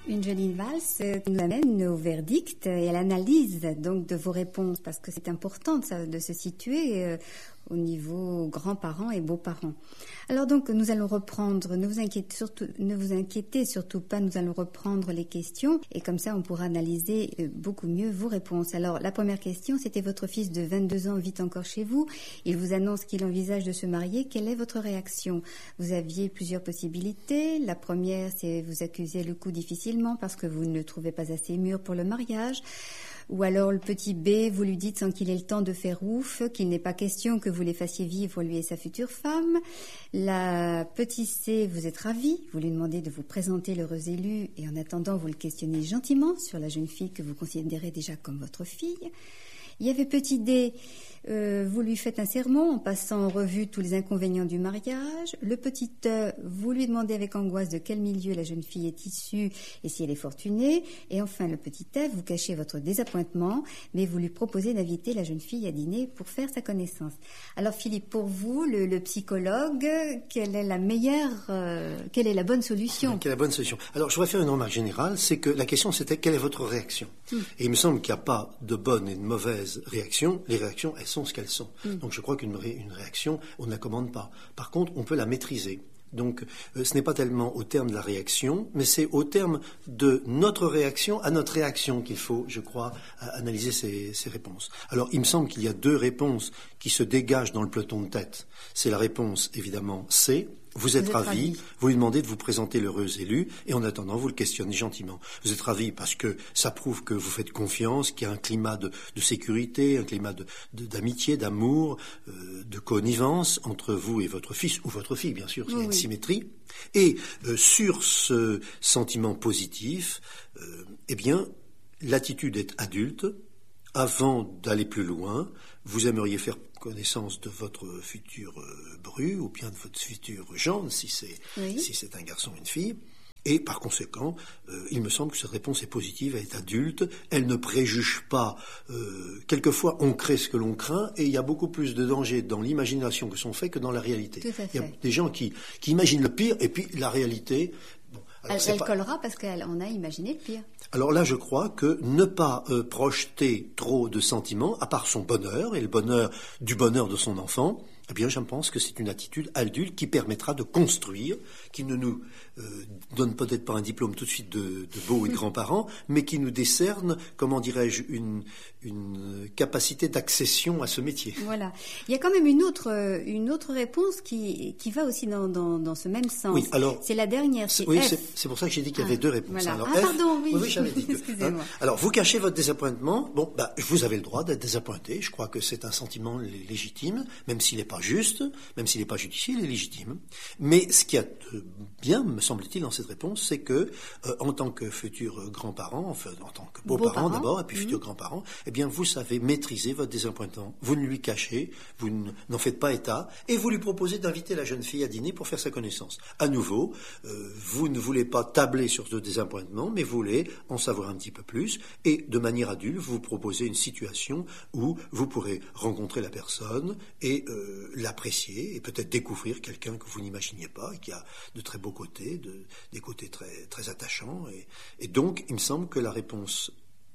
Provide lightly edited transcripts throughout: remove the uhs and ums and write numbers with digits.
Une jolie valse qui nous amène au verdict et à l'analyse donc de vos réponses, parce que c'est important de se situer au niveau grands-parents et beaux-parents. Alors donc nous allons reprendre, ne vous inquiétez surtout pas, nous allons reprendre les questions et comme ça on pourra analyser beaucoup mieux vos réponses. Alors la première question, c'était votre fils de 22 ans vit encore chez vous, il vous annonce qu'il envisage de se marier, quelle est votre réaction? Vous aviez plusieurs possibilités, la première c'est vous accuser le coup difficilement parce que vous ne le trouvez pas assez mûr pour le mariage. Ou alors le petit B, vous lui dites sans qu'il ait le temps de faire ouf, qu'il n'est pas question que vous les fassiez vivre lui et sa future femme. La petit C, vous êtes ravi, vous lui demandez de vous présenter l'heureux élu et en attendant vous le questionnez gentiment sur la jeune fille que vous considérez déjà comme votre fille. Il y avait petit D, vous lui faites un sermon en passant en revue tous les inconvénients du mariage. Le petit E, vous lui demandez avec angoisse de quel milieu la jeune fille est issue et si elle est fortunée. Et enfin, le petit F, vous cachez votre désappointement, mais vous lui proposez d'inviter la jeune fille à dîner pour faire sa connaissance. Alors Philippe, pour vous, le psychologue, quelle est la bonne solution? Quelle est la bonne solution? Alors, je voudrais faire une remarque générale, c'est que la question c'était quelle est votre réaction? Et il me semble qu'il n'y a pas de bonne et de mauvaise réaction. Les réactions, elles sont ce qu'elles sont. Donc je crois qu'une réaction, on ne la commande pas. Par contre, on peut la maîtriser. Donc ce n'est pas tellement au terme de la réaction, mais c'est au terme de notre réaction à notre réaction qu'il faut, je crois, analyser ces réponses. Alors il me semble qu'il y a deux réponses qui se dégagent dans le peloton de tête. C'est la réponse évidemment C. Vous êtes ravi, vous lui demandez de vous présenter l'heureux élu et en attendant, vous le questionnez gentiment. Vous êtes ravi parce que ça prouve que vous faites confiance, qu'il y a un climat de sécurité, un climat d'amitié, d'amour, de connivence entre vous et votre fils ou votre fille, bien sûr, il y a une symétrie. Et sur ce sentiment positif, eh bien, l'attitude est adulte. Avant d'aller plus loin, vous aimeriez faire connaissance de votre futur bru ou bien de votre futur gendre, si c'est un garçon ou une fille. Et par conséquent, il me semble que cette réponse est positive, elle est adulte, elle ne préjuge pas. Quelquefois, on crée ce que l'on craint et il y a beaucoup plus de danger dans l'imagination que sont faits que dans la réalité. Tout à fait. Il y a des gens qui imaginent le pire et puis la réalité... Bon, elle collera parce qu'on a imaginé le pire. Alors là, je crois que ne pas projeter trop de sentiments, à part son bonheur et le bonheur de son enfant, eh bien, je pense que c'est une attitude adulte qui permettra de construire, qui ne nous donne peut-être pas un diplôme tout de suite de beaux et de grands-parents, mais qui nous décerne, comment dirais-je, une capacité d'accession à ce métier. Voilà. Il y a quand même une autre réponse qui va aussi dans ce même sens. Oui, alors, c'est la dernière, c'est oui, F. c'est pour ça que j'ai dit qu'il y avait deux réponses. Voilà. Alors, pardon, oui. Oui, j'avais dit que, excusez-moi. Alors, vous cachez votre désappointement. Bon, vous avez le droit d'être désappointé. Je crois que c'est un sentiment légitime, même s'il n'est pas juste, même s'il n'est pas judicieux, il est légitime. Mais ce qui a de bien, me semble-t-il, dans cette réponse, c'est que, en tant que futur grand-parent, enfin, en tant que beau-parent d'abord, et puis futur grand-parent, eh bien, vous savez maîtriser votre désappointement. Vous ne lui cachez, vous n'en faites pas état, et vous lui proposez d'inviter la jeune fille à dîner pour faire sa connaissance. À nouveau, vous ne voulez pas tabler sur ce désappointement, mais vous voulez en savoir un petit peu plus, et de manière adulte, vous proposez une situation où vous pourrez rencontrer la personne et l'apprécier, et peut-être découvrir quelqu'un que vous n'imaginiez pas, et qui a de très beaux côtés, des côtés très, très attachants, et donc, il me semble que la réponse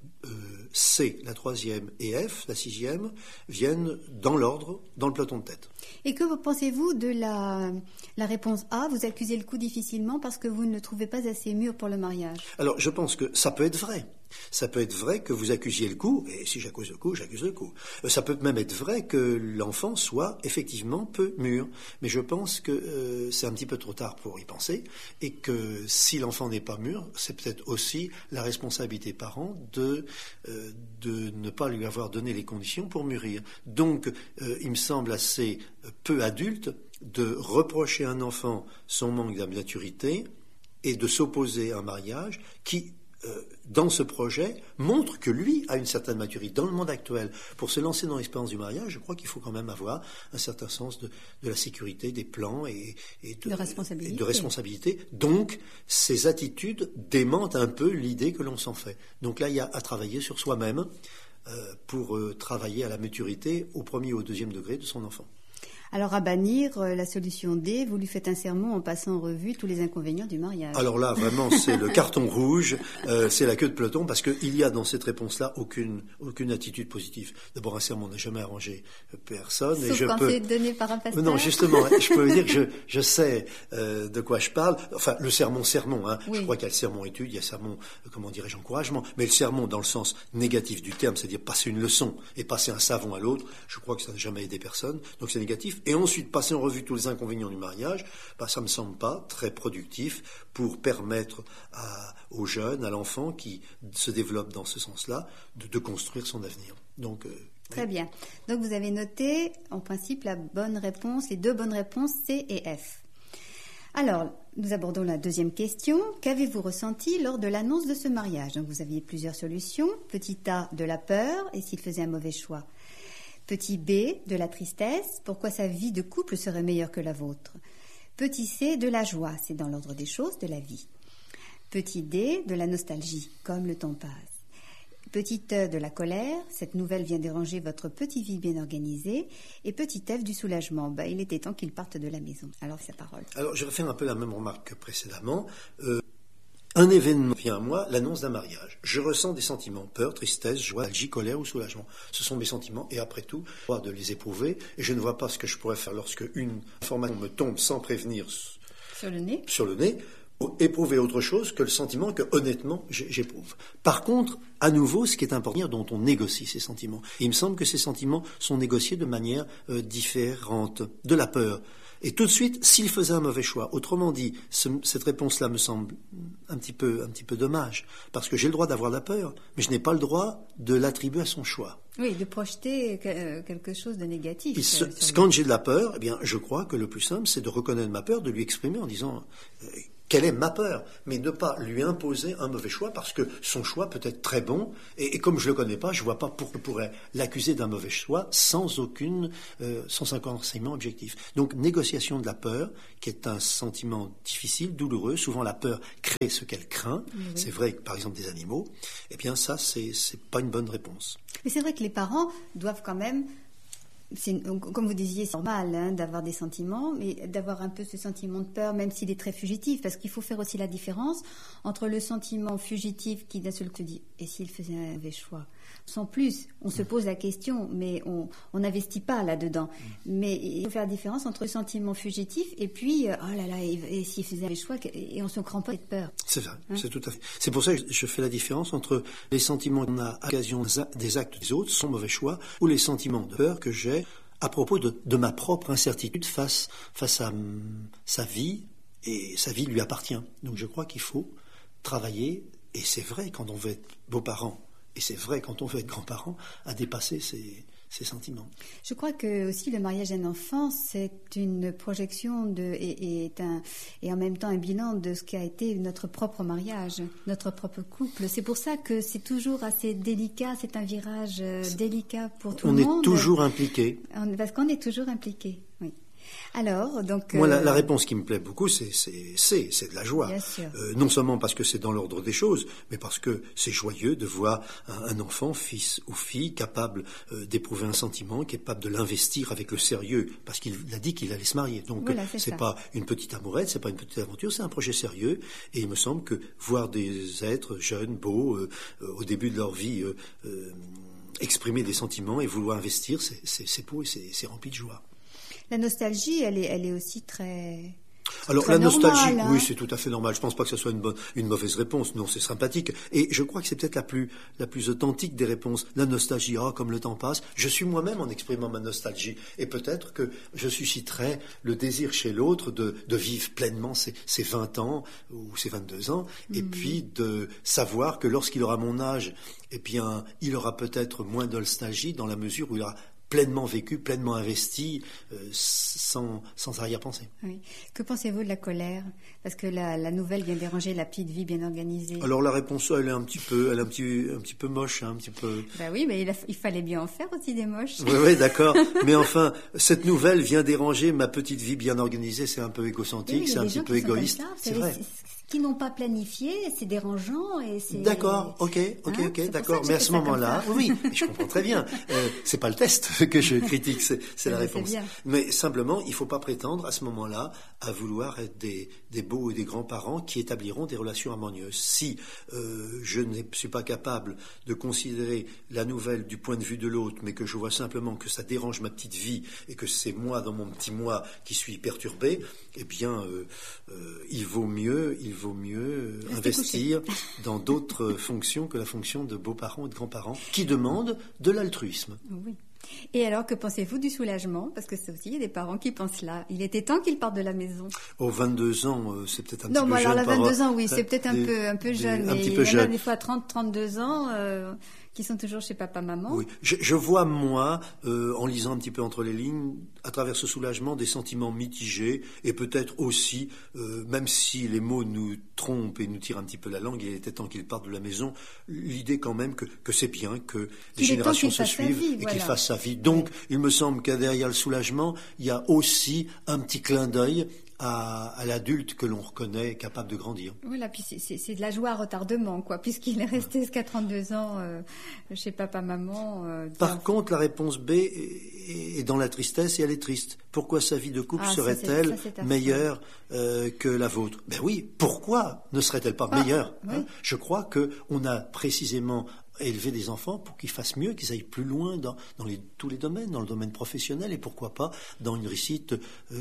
C, la troisième, et F, la sixième, viennent dans l'ordre, dans le peloton de tête. Et que pensez-vous de la réponse A? Vous accusez le coup difficilement parce que vous ne le trouvez pas assez mûr pour le mariage. Alors, je pense que ça peut être vrai. Ça peut être vrai que vous accusiez le coup, et si j'accuse le coup, j'accuse le coup. Ça peut même être vrai que l'enfant soit effectivement peu mûr. Mais je pense que c'est un petit peu trop tard pour y penser, et que si l'enfant n'est pas mûr, c'est peut-être aussi la responsabilité parent de ne pas lui avoir donné les conditions pour mûrir. Donc, il me semble assez peu adulte de reprocher à un enfant son manque de maturité et de s'opposer à un mariage qui, dans ce projet, montre que lui a une certaine maturité. Dans le monde actuel, pour se lancer dans l'expérience du mariage, je crois qu'il faut quand même avoir un certain sens de la sécurité, des plans et de responsabilité. Donc, ces attitudes démentent un peu l'idée que l'on s'en fait. Donc là, il y a à travailler sur soi-même pour travailler à la maturité au premier ou au deuxième degré de son enfant. Alors à bannir, la solution D, vous lui faites un sermon en passant en revue tous les inconvénients du mariage. Alors là, vraiment, c'est le carton rouge, c'est la queue de peloton, parce qu'il y a dans cette réponse-là aucune attitude positive. D'abord, un sermon n'a jamais arrangé personne. Sauf quand c'est donné par un pasteur. Non, justement, je peux vous dire que je sais de quoi je parle. Enfin, le sermon, hein. Oui. Je crois qu'il y a le sermon étude, il y a le sermon, comment dirais-je, encouragement. Mais le sermon, dans le sens négatif du terme, c'est-à-dire passer une leçon et passer un savon à l'autre, je crois que ça n'a jamais aidé personne. Donc c'est négatif. Et ensuite, passer en revue tous les inconvénients du mariage, ça me semble pas très productif pour permettre aux jeunes, à l'enfant qui se développe dans ce sens-là, de construire son avenir. Donc, très bien. Donc vous avez noté, en principe, la bonne réponse, les deux bonnes réponses, C et F. Alors, nous abordons la deuxième question. Qu'avez-vous ressenti lors de l'annonce de ce mariage? Donc vous aviez plusieurs solutions. Petit A, de la peur, et s'il faisait un mauvais choix. Petit B, de la tristesse, pourquoi sa vie de couple serait meilleure que la vôtre. Petit C, de la joie, c'est dans l'ordre des choses, de la vie. Petit D, de la nostalgie, comme le temps passe. Petit E, de la colère, cette nouvelle vient déranger votre petite vie bien organisée. Et petit F, du soulagement, il était temps qu'il parte de la maison. Alors, sa parole. Alors, je vais faire un peu la même remarque que précédemment. Un événement vient à moi, l'annonce d'un mariage. Je ressens des sentiments, peur, tristesse, joie, nostalgie, colère ou soulagement. Ce sont mes sentiments et après tout, je dois de les éprouver et je ne vois pas ce que je pourrais faire lorsque une information me tombe sans prévenir sur le nez. Éprouver autre chose que le sentiment que, honnêtement, j'éprouve. Par contre, à nouveau, ce qui est important, dont on négocie ces sentiments. Et il me semble que ces sentiments sont négociés de manière différente. De la peur. Et tout de suite, s'il faisait un mauvais choix, autrement dit, cette réponse-là me semble un petit peu dommage, parce que j'ai le droit d'avoir la peur, mais je n'ai pas le droit de l'attribuer à son choix. Oui, de projeter quelque chose de négatif. Quand j'ai de la peur, eh bien, je crois que le plus simple, c'est de reconnaître ma peur, de lui exprimer en disant quelle est ma peur, mais ne pas lui imposer un mauvais choix parce que son choix peut être très bon et comme je le connais pas, je vois pas pourquoi je pourrais l'accuser d'un mauvais choix sans un renseignement objectif. Donc négociation de la peur, qui est un sentiment difficile, douloureux. Souvent la peur crée ce qu'elle craint. Oui. C'est vrai, par exemple des animaux. Eh bien ça, c'est pas une bonne réponse. Mais c'est vrai que les parents doivent quand même. Comme vous disiez, c'est normal d'avoir des sentiments, mais d'avoir un peu ce sentiment de peur, même s'il est très fugitif, parce qu'il faut faire aussi la différence entre le sentiment fugitif qui d'un seul coup dit « et s'il faisait un mauvais choix ?» Sans plus, on se pose la question, mais on n'investit pas là-dedans. Mais il faut faire la différence entre le sentiment fugitif et puis « oh là là, et s'il faisait un mauvais choix ?» et on se crampe cette peur. C'est vrai, c'est tout à fait. C'est pour ça que je fais la différence entre les sentiments qu'on a à l'occasion des actes des autres, son mauvais choix, ou les sentiments de peur que j'ai à propos de ma propre incertitude face à sa vie, et sa vie lui appartient. Donc je crois qu'il faut travailler, et c'est vrai quand on veut être beaux-parents, et c'est vrai quand on veut être grands-parents, à dépasser ces sentiments. Je crois que aussi le mariage d'un enfant, c'est une projection et en même temps un bilan de ce qu'a été notre propre mariage, notre propre couple. C'est pour ça que c'est toujours assez délicat, c'est un virage délicat pour tout le monde. On est toujours impliqué. Parce qu'on est toujours impliqué, oui. Alors, donc... Moi, la réponse qui me plaît beaucoup, c'est de la joie. Bien sûr. Non seulement parce que c'est dans l'ordre des choses, mais parce que c'est joyeux de voir un enfant, fils ou fille, capable d'éprouver un sentiment, capable de l'investir avec le sérieux, parce qu'il a dit qu'il allait se marier. Donc, voilà, c'est pas une petite amourette, c'est pas une petite aventure, c'est un projet sérieux. Et il me semble que voir des êtres jeunes, beaux, au début de leur vie, exprimer des sentiments et vouloir investir, c'est beau et c'est rempli de joie. La nostalgie, elle est aussi très... Alors très la nostalgie, normal, oui, c'est tout à fait normal. Je pense pas que ce soit une mauvaise réponse. Non, c'est sympathique. Et je crois que c'est peut-être la plus authentique des réponses. La nostalgie, comme le temps passe. Je suis moi-même en exprimant ma nostalgie. Et peut-être que je susciterai le désir chez l'autre de vivre pleinement ses 20 ans ou ses 22 ans. Et puis de savoir que lorsqu'il aura mon âge, eh bien, il aura peut-être moins de nostalgie dans la mesure où il aura pleinement vécu, pleinement investi, sans arrière-pensée. Oui. Que pensez-vous de la colère? Parce que la nouvelle vient déranger la petite vie bien organisée. Alors la réponse, elle est un petit peu moche, un petit peu. Ben oui, mais il fallait bien en faire aussi des moches. Oui, d'accord. Mais enfin, cette nouvelle vient déranger ma petite vie bien organisée. C'est un peu égocentrique, c'est un petit peu égoïste. C'est vrai. qui n'ont pas planifié, c'est dérangeant et c'est... D'accord, ok, d'accord. Mais à ce moment-là, oui, je comprends très bien. C'est pas le test que je critique, c'est la réponse. Mais simplement, il faut pas prétendre à ce moment-là à vouloir être des beaux et des grands-parents qui établiront des relations harmonieuses. Si je ne suis pas capable de considérer la nouvelle du point de vue de l'autre, mais que je vois simplement que ça dérange ma petite vie et que c'est moi dans mon petit moi qui suis perturbé, eh bien, il vaut mieux investir dans d'autres fonctions que la fonction de beaux-parents et de grands-parents qui demandent de l'altruisme. Oui. Et alors, que pensez-vous du soulagement? Parce que c'est aussi, il y a des parents qui pensent là. Il était temps qu'ils partent de la maison. 22 ans, c'est peut-être un petit peu jeune. Non, mais alors, 22 ans, oui, c'est peut-être un peu jeune. Mais il y en a des fois 30, 32 ans qui sont toujours chez papa-maman. Oui, je vois, moi, en lisant un petit peu entre les lignes, à travers ce soulagement, des sentiments mitigés et peut-être aussi, même si les mots nous trompent et nous tirent un petit peu la langue, il était temps qu'ils partent de la maison, l'idée quand même que c'est bien que les générations se suivent et qu'ils fassent sa vie. Donc, il me semble que derrière le soulagement, il y a aussi un petit clin d'œil à l'adulte que l'on reconnaît capable de grandir. Voilà, puis c'est de la joie à retardement, quoi, puisqu'il est resté jusqu'à 32 ans chez papa-maman. Par contre, la réponse B est dans la tristesse et elle est triste. Pourquoi sa vie de couple serait-elle meilleure que la vôtre? Ben oui, pourquoi ne serait-elle pas meilleure, oui. Je crois qu'on a précisément élevé des enfants pour qu'ils fassent mieux, qu'ils aillent plus loin dans tous les domaines, dans le domaine professionnel et pourquoi pas dans une réussite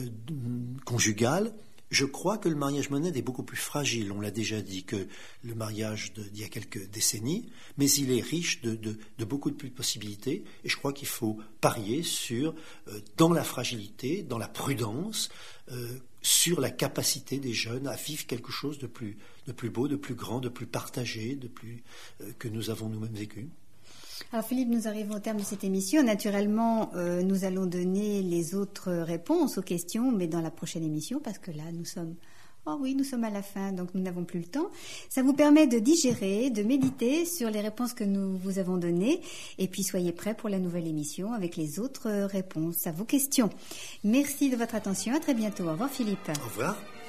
conjugale. Je crois que le mariage moderne est beaucoup plus fragile, on l'a déjà dit, que le mariage d'il y a quelques décennies, mais il est riche de beaucoup de plus de possibilités et je crois qu'il faut parier sur, dans la fragilité, dans la prudence, sur la capacité des jeunes à vivre quelque chose de plus beau, de plus grand, de plus partagé, que nous avons nous-mêmes vécu. Alors Philippe, nous arrivons au terme de cette émission. Naturellement, nous allons donner les autres réponses aux questions, mais dans la prochaine émission, parce que là, nous sommes à la fin, donc nous n'avons plus le temps. Ça vous permet de digérer, de méditer sur les réponses que nous vous avons données, et puis soyez prêts pour la nouvelle émission avec les autres réponses à vos questions. Merci de votre attention, à très bientôt. Au revoir Philippe. Au revoir.